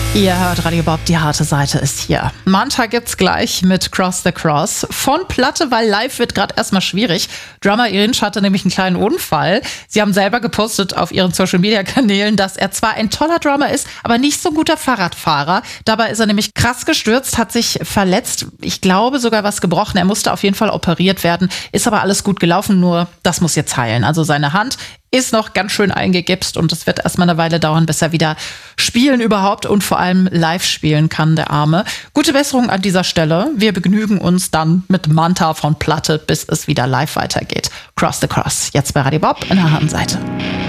Ihr hört Radio Bob, die harte Seite ist hier. Manta gibt's gleich mit Cross the Cross. Von Platte, weil live wird gerade erstmal schwierig. Drummer Irinsch hatte nämlich einen kleinen Unfall. Sie haben selber gepostet auf ihren Social-Media-Kanälen, dass er zwar ein toller Drummer ist, aber nicht so ein guter Fahrradfahrer. Dabei ist er nämlich krass gestürzt, hat sich verletzt. Ich glaube sogar was gebrochen. Er musste auf jeden Fall operiert werden. Ist aber alles gut gelaufen, nur das muss jetzt heilen. Also seine Hand ist noch ganz schön eingegipst und es wird erstmal eine Weile dauern, bis er wieder spielen überhaupt und vor allem live spielen kann, der Arme. Gute Besserung an dieser Stelle. Wir begnügen uns dann mit Manta von Platte, bis es wieder live weitergeht. Cross the Cross, jetzt bei Radio Bob in der harten Seite.